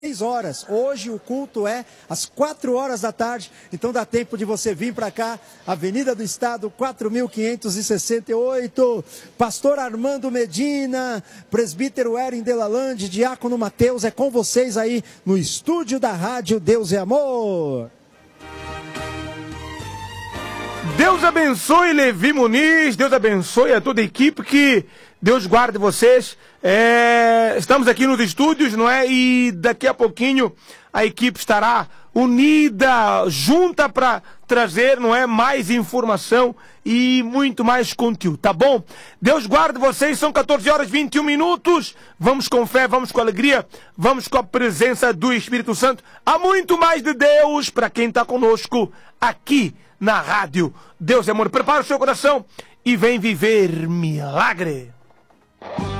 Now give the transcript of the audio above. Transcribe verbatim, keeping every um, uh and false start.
seis horas. Hoje o culto é às quatro horas da tarde, então dá tempo de você vir para cá, Avenida do Estado, quatro mil quinhentos e sessenta e oito. Pastor Armando Medina, presbítero Erin Delalande, diácono Mateus, é com vocês aí no estúdio da Rádio Deus é Amor. Deus abençoe Levi Muniz, Deus abençoe a toda a equipe, que Deus guarde vocês. É, estamos aqui nos estúdios, não é? E daqui a pouquinho a equipe estará unida, junta para trazer, não é, mais informação e muito mais conteúdo, tá bom? Deus guarde vocês, são quatorze horas e vinte e um minutos. Vamos com fé, vamos com alegria, vamos com a presença do Espírito Santo. Há muito mais de Deus para quem está conosco aqui na rádio Deus é Amor. Prepara o seu coração e vem viver milagre.